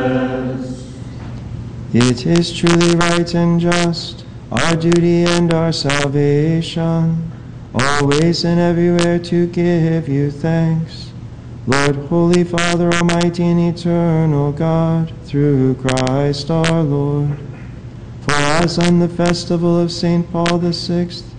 It is truly right and just, our duty and our salvation, always and everywhere to give you thanks. Lord, Holy Father, Almighty and Eternal God, through Christ our Lord. For as on the festival of St. Paul VI,